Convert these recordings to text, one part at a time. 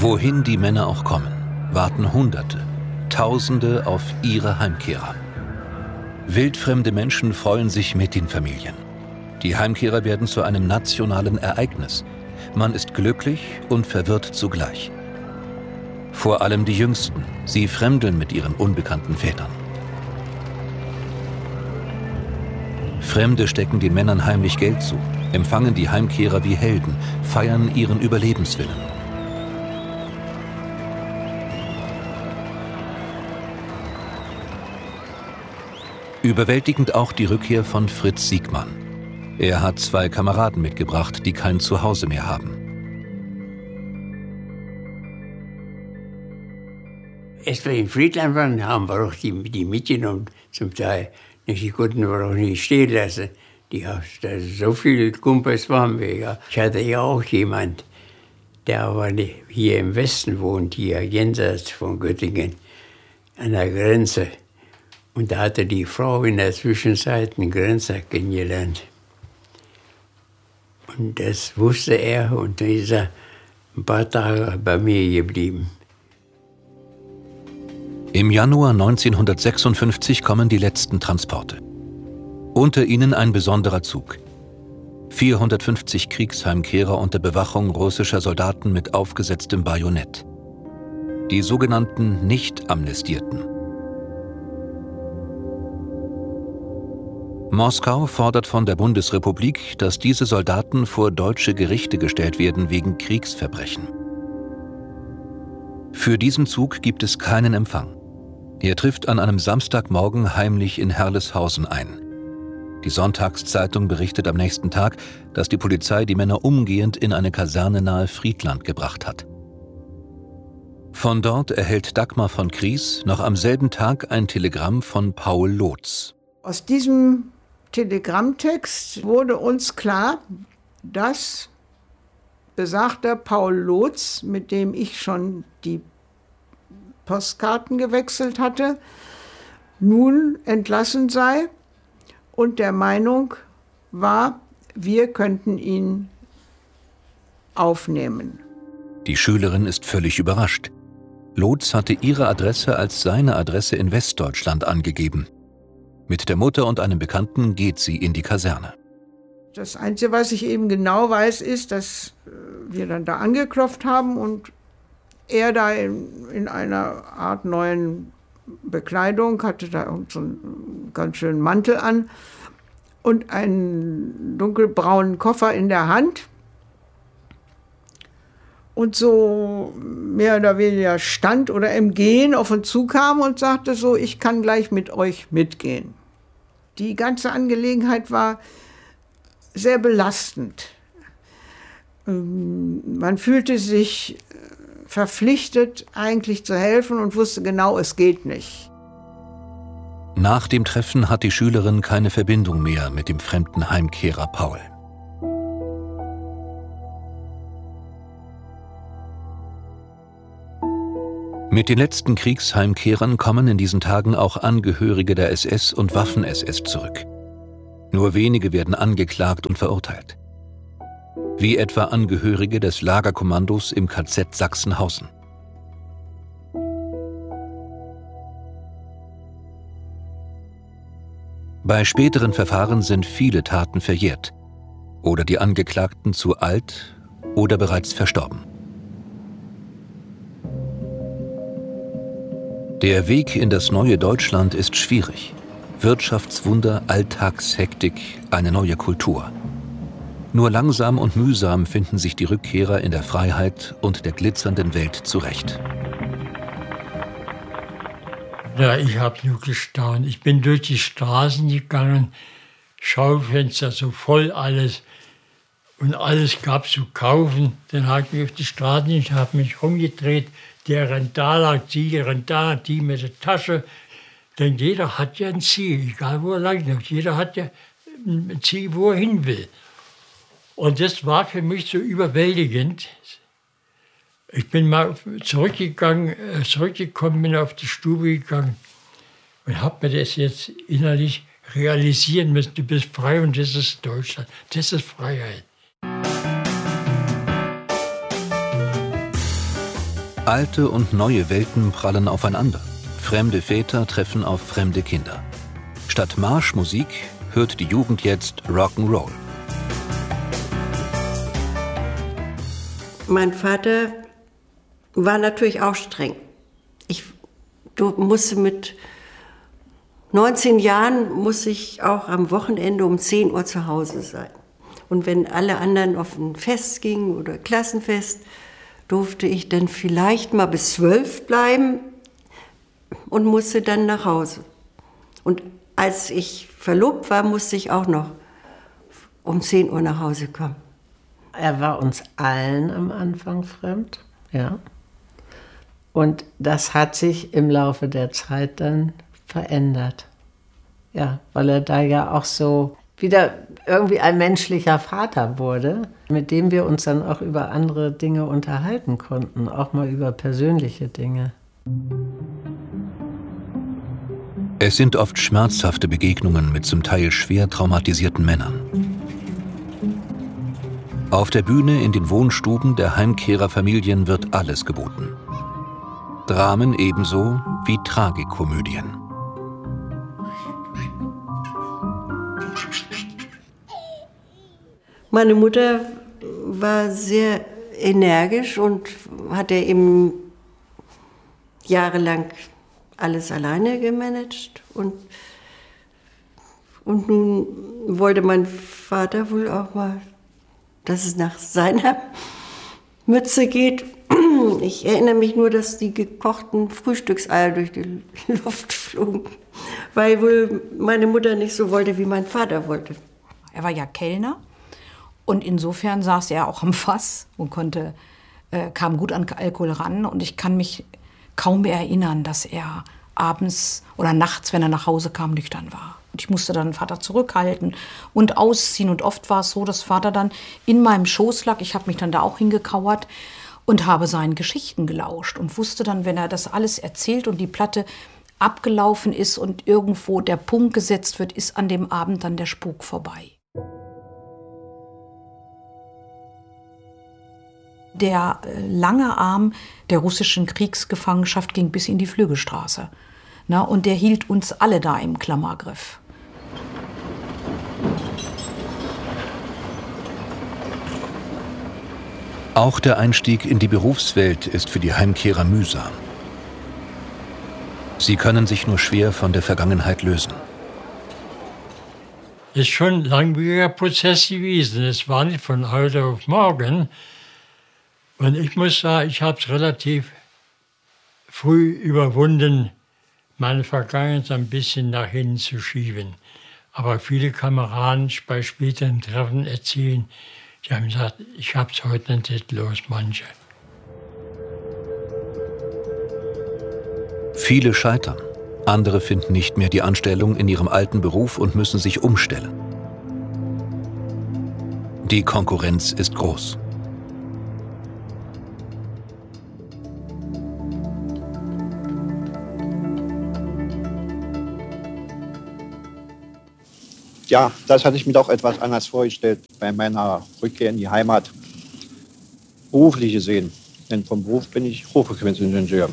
Wohin die Männer auch kommen, warten Hunderte, Tausende auf ihre Heimkehrer. Wildfremde Menschen freuen sich mit den Familien. Die Heimkehrer werden zu einem nationalen Ereignis. Man ist glücklich und verwirrt zugleich. Vor allem die Jüngsten, sie fremdeln mit ihren unbekannten Vätern. Fremde stecken den Männern heimlich Geld zu, empfangen die Heimkehrer wie Helden, feiern ihren Überlebenswillen. Überwältigend auch die Rückkehr von Fritz Siegmann. Er hat 2 Kameraden mitgebracht, die kein Zuhause mehr haben. Als wir in Friedland waren, haben wir auch die mitgenommen, zum Teil. Die konnten wir auch nicht stehen lassen. So viele Kumpels waren wir. Ja. Ich hatte ja auch jemand, der aber hier im Westen wohnt, hier jenseits von Göttingen, an der Grenze. Und da hatte die Frau in der Zwischenzeit einen Grenzer kennengelernt. Und das wusste er und dann ist er ein paar Tage bei mir geblieben. Im Januar 1956 kommen die letzten Transporte. Unter ihnen ein besonderer Zug. 450 Kriegsheimkehrer unter Bewachung russischer Soldaten mit aufgesetztem Bajonett. Die sogenannten Nicht-Amnestierten. Moskau fordert von der Bundesrepublik, dass diese Soldaten vor deutsche Gerichte gestellt werden wegen Kriegsverbrechen. Für diesen Zug gibt es keinen Empfang. Er trifft an einem Samstagmorgen heimlich in Herleshausen ein. Die Sonntagszeitung berichtet am nächsten Tag, dass die Polizei die Männer umgehend in eine Kaserne nahe Friedland gebracht hat. Von dort erhält Dagmar von Kries noch am selben Tag ein Telegramm von Paul Lotz. Aus diesem Telegrammtext wurde uns klar, dass besagter Paul Lotz, mit dem ich schon die Postkarten gewechselt hatte, nun entlassen sei und der Meinung war, wir könnten ihn aufnehmen. Die Schülerin ist völlig überrascht. Lotz hatte ihre Adresse als seine Adresse in Westdeutschland angegeben. Mit der Mutter und einem Bekannten geht sie in die Kaserne. Das Einzige, was ich eben genau weiß, ist, dass wir dann da angeklopft haben und er da in einer Art neuen Bekleidung, hatte da so einen ganz schönen Mantel an und einen dunkelbraunen Koffer in der Hand. Und so mehr oder weniger stand oder im Gehen auf uns zukam und sagte so, ich kann gleich mit euch mitgehen. Die ganze Angelegenheit war sehr belastend. Man fühlte sich verpflichtet, eigentlich zu helfen und wusste genau, es geht nicht. Nach dem Treffen hat die Schülerin keine Verbindung mehr mit dem fremden Heimkehrer Paul. Mit den letzten Kriegsheimkehrern kommen in diesen Tagen auch Angehörige der SS und Waffen-SS zurück. Nur wenige werden angeklagt und verurteilt. Wie etwa Angehörige des Lagerkommandos im KZ Sachsenhausen. Bei späteren Verfahren sind viele Taten verjährt oder die Angeklagten zu alt oder bereits verstorben. Der Weg in das neue Deutschland ist schwierig. Wirtschaftswunder, Alltagshektik, eine neue Kultur. Nur langsam und mühsam finden sich die Rückkehrer in der Freiheit und der glitzernden Welt zurecht. Ja, ich habe nur gestaunt. Ich bin durch die Straßen gegangen, Schaufenster so voll alles und alles gab zu kaufen. Dann habe ich mich auf die Straße, ich habe mich umgedreht, der Rentaler, die mit der Tasche. Denn jeder hat ja ein Ziel, egal wo er lang ist. Jeder hat ja ein Ziel, wo er hin will. Und das war für mich so überwältigend. Ich bin mal zurückgekommen, bin auf die Stube gegangen und habe mir das jetzt innerlich realisieren müssen. Du bist frei und das ist Deutschland. Das ist Freiheit. Alte und neue Welten prallen aufeinander. Fremde Väter treffen auf fremde Kinder. Statt Marschmusik hört die Jugend jetzt Rock'n'Roll. Mein Vater war natürlich auch streng. Du musste mit 19 Jahren muss ich auch am Wochenende um 10 Uhr zu Hause sein. Und wenn alle anderen auf ein Fest gingen oder Klassenfest, durfte ich dann vielleicht mal bis 12 bleiben und musste dann nach Hause. Und als ich verlobt war, musste ich auch noch um 10 Uhr nach Hause kommen. Er war uns allen am Anfang fremd, ja. Und das hat sich im Laufe der Zeit dann verändert. Ja, weil er da ja auch so wieder irgendwie ein menschlicher Vater wurde, mit dem wir uns dann auch über andere Dinge unterhalten konnten, auch mal über persönliche Dinge. Es sind oft schmerzhafte Begegnungen mit zum Teil schwer traumatisierten Männern. Auf der Bühne in den Wohnstuben der Heimkehrerfamilien wird alles geboten. Dramen ebenso wie Tragikomödien. Meine Mutter war sehr energisch und hat ja eben jahrelang alles alleine gemanagt. Und nun wollte mein Vater wohl auch mal, dass es nach seiner Mütze geht. Ich erinnere mich nur, dass die gekochten Frühstückseier durch die Luft flogen, weil wohl meine Mutter nicht so wollte, wie mein Vater wollte. Er war ja Kellner und insofern saß er auch am Fass und kam gut an Alkohol ran. Und ich kann mich kaum mehr erinnern, dass er abends oder nachts, wenn er nach Hause kam, nüchtern war. Und ich musste dann Vater zurückhalten und ausziehen. Und oft war es so, dass Vater dann in meinem Schoß lag. Ich habe mich dann da auch hingekauert und habe seinen Geschichten gelauscht und wusste dann, wenn er das alles erzählt und die Platte abgelaufen ist und irgendwo der Punkt gesetzt wird, ist an dem Abend dann der Spuk vorbei. Der lange Arm der russischen Kriegsgefangenschaft ging bis in die Flügelstraße. Na, und der hielt uns alle da im Klammergriff. Auch der Einstieg in die Berufswelt ist für die Heimkehrer mühsam. Sie können sich nur schwer von der Vergangenheit lösen. Es ist schon ein langwieriger Prozess gewesen. Es war nicht von heute auf morgen. Und ich muss sagen, ich habe es relativ früh überwunden, meine Vergangenheit ein bisschen nach hinten zu schieben. Aber viele Kameraden bei späteren Treffen erzählen, die haben gesagt, ich habe es heute nicht los, manche. Viele scheitern. Andere finden nicht mehr die Anstellung in ihrem alten Beruf und müssen sich umstellen. Die Konkurrenz ist groß. Ja, das hatte ich mir doch etwas anders vorgestellt bei meiner Rückkehr in die Heimat. Beruflich gesehen, denn vom Beruf bin ich Hochfrequenzingenieur.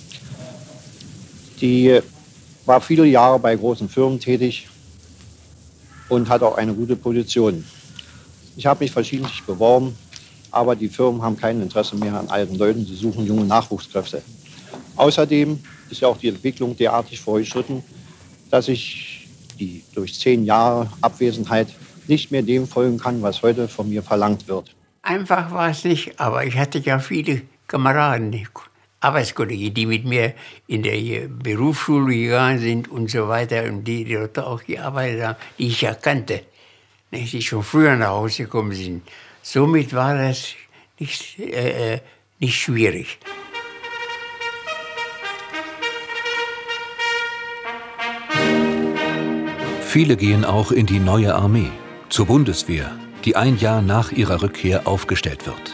Die war viele Jahre bei großen Firmen tätig und hat auch eine gute Position. Ich habe mich verschiedentlich beworben, aber die Firmen haben kein Interesse mehr an alten Leuten, sie suchen junge Nachwuchskräfte. Außerdem ist ja auch die Entwicklung derartig fortgeschritten, dass ich durch 10 Jahre Abwesenheit nicht mehr dem folgen kann, was heute von mir verlangt wird. Einfach war es nicht, aber ich hatte ja viele Kameraden, Arbeitskollegen, die mit mir in der Berufsschule gegangen sind und so weiter und die dort auch gearbeitet haben, die ich ja kannte, die schon früher nach Hause gekommen sind. Somit war das nicht schwierig. Viele gehen auch in die neue Armee, zur Bundeswehr, die ein Jahr nach ihrer Rückkehr aufgestellt wird.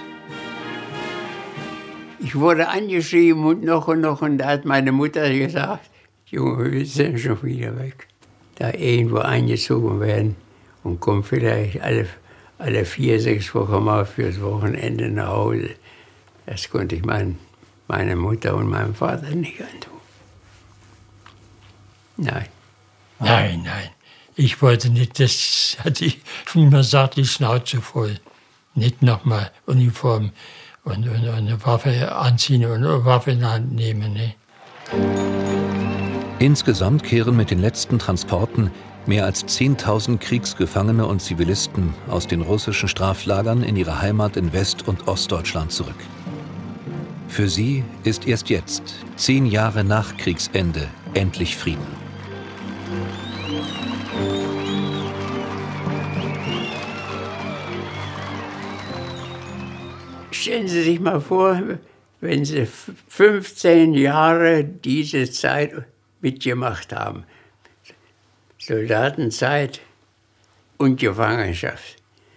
Ich wurde angeschrieben und noch und da hat meine Mutter gesagt, Junge, wir sind schon wieder weg. Da irgendwo eingezogen werden und kommen vielleicht alle 4, 6 Wochen mal fürs Wochenende nach Hause. Das konnte ich meinen meiner Mutter und meinem Vater nicht antun. Nein. Nein. Ich wollte nicht, das hatte ich, wie man sagt, die Schnauze voll. Nicht nochmal Uniform und eine Waffe anziehen und eine Waffe in die Hand nehmen. Ne? Insgesamt kehren mit den letzten Transporten mehr als 10.000 Kriegsgefangene und Zivilisten aus den russischen Straflagern in ihre Heimat in West- und Ostdeutschland zurück. Für sie ist erst jetzt, 10 Jahre nach Kriegsende, endlich Frieden. Stellen Sie sich mal vor, wenn Sie 15 Jahre diese Zeit mitgemacht haben. Soldatenzeit und Gefangenschaft.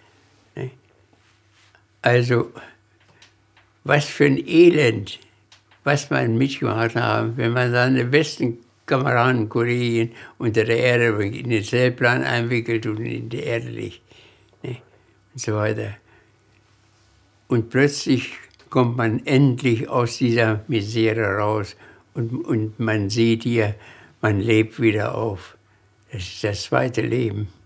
Also, was für ein Elend, was man mitgemacht hat, wenn man seine besten Kameraden, Kollegen unter der Erde in den Zellplan einwickelt und in die Erde legt. Und so weiter. Und plötzlich kommt man endlich aus dieser Misere raus und man sieht hier, man lebt wieder auf. Das ist das zweite Leben.